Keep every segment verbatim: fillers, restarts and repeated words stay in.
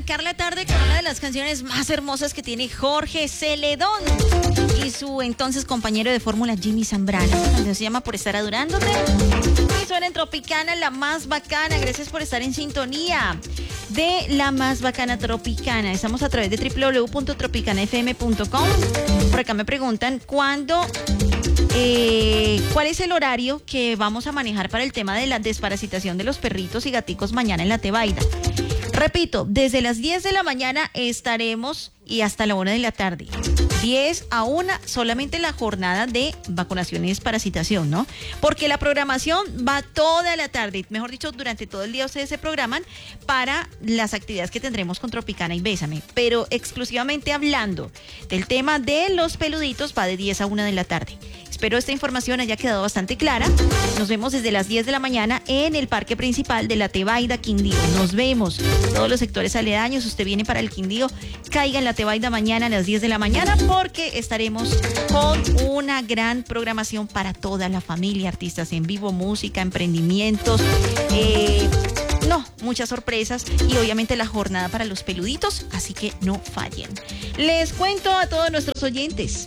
arrancar la tarde con una de las canciones más hermosas que tiene Jorge Celedón y su entonces compañero de fórmula Jimmy Zambrano. La canción se llama Por Estar Adorándote y suena en Tropicana, la más bacana. Gracias por estar en sintonía de la más bacana Tropicana. Estamos a través de doble u doble u doble u punto tropicana f m punto com. Por acá me preguntan cuándo, eh, cuál es el horario que vamos a manejar para el tema de la desparasitación de los perritos y gaticos mañana en la Tebaida. Repito, desde las diez de la mañana estaremos y hasta la una de la tarde. diez a una, solamente la jornada de vacunación y desparasitación, ¿no? Porque la programación va toda la tarde, mejor dicho, durante todo el día ustedes se programan para las actividades que tendremos con Tropicana y Bésame. Pero exclusivamente hablando del tema de los peluditos, va de diez a una de la tarde. Espero esta información haya quedado bastante clara. Nos vemos desde las diez de la mañana en el parque principal de la Tebaida Quindío. Nos vemos. Todos los sectores aledaños, usted viene para el Quindío, caiga en la Tebaida mañana a las diez de la mañana porque estaremos con una gran programación para toda la familia. Artistas en vivo, música, emprendimientos, eh, no, muchas sorpresas y obviamente la jornada para los peluditos, así que no fallen. Les cuento a todos nuestros oyentes.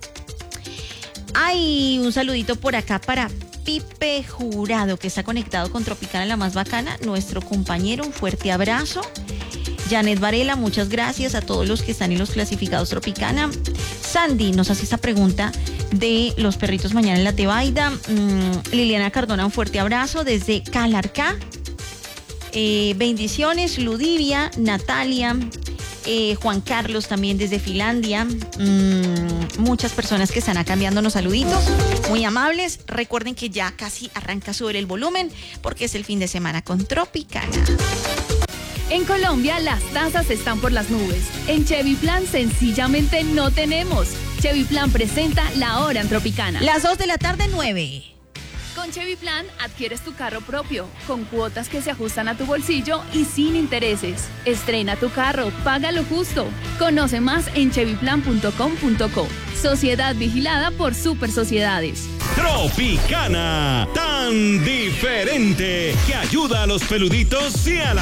Hay un saludito por acá para Pipe Jurado, que está conectado con Tropicana, la más bacana. Nuestro compañero, un fuerte abrazo. Janet Varela, muchas gracias a todos los que están en los clasificados Tropicana. Sandy nos hace esta pregunta de los perritos mañana en la Tebaida. Mm, Liliana Cardona, un fuerte abrazo desde Calarcá. Eh, bendiciones, Ludivia, Natalia. Eh, Juan Carlos también desde Finlandia, mm, muchas personas que están acá enviándonos saluditos, muy amables. Recuerden que ya casi arranca sobre el volumen porque es el fin de semana con Tropicana. En Colombia las tasas están por las nubes. En Chevy Plan sencillamente no tenemos. Chevy Plan presenta La Hora en Tropicana. Las dos de la tarde, nueve. Con Chevy Plan adquieres tu carro propio, con cuotas que se ajustan a tu bolsillo y sin intereses. Estrena tu carro, paga lo justo. Conoce más en chevy plan punto com punto co. Sociedad vigilada por Super Sociedades. Tropicana, tan diferente, que ayuda a los peluditos y a la